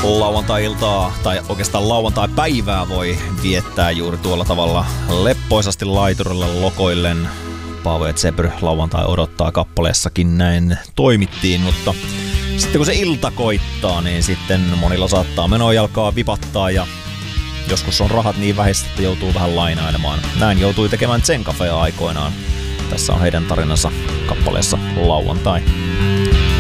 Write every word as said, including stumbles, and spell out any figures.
Lauantai-iltaa tai oikeastaan lauantai-päivää voi viettää juuri tuolla tavalla leppoisasti laiturilla lokoillen. Paavo ja Zebr lauantai odottaa kappaleessakin näin toimittiin, mutta sitten kun se ilta koittaa, niin sitten monilla saattaa menojalkaa vipattaa ja joskus on rahat niin vähissä, että joutuu vähän lainailemaan. Näin joutui tekemään Zen Cafea aikoinaan. Tässä on heidän tarinansa kappaleessa Lauantai.